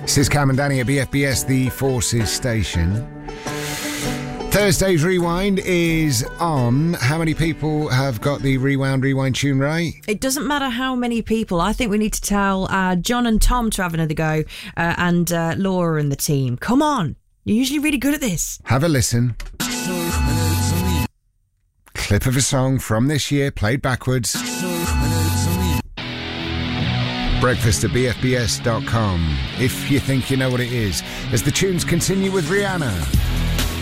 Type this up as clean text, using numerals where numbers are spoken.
This is Cam and Danny at BFBS, the Forces station. Thursday's Rewind is on. How many people have got the Rewind tune right? It doesn't matter how many people. I think we need to tell John and Tom to have another go, and Laura and the team. Come on. You're usually really good at this. Have a listen. Clip of a song from this year, played backwards. Breakfast at BFBS.com, if you think you know what it is. As the tunes continue with Rihanna.